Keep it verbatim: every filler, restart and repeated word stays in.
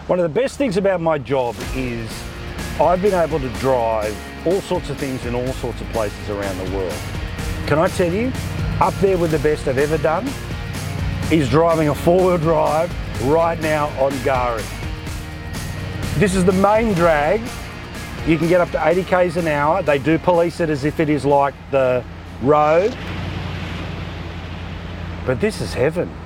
One of the best things about my job is I've been able to drive all sorts of things in all sorts of places around the world. Can I tell you, up there with the best I've ever done is driving a four-wheel drive right now on K'gari. This is the main drag. You can get up to eighty Ks an hour. They do police it as if it is like the road. But this is heaven.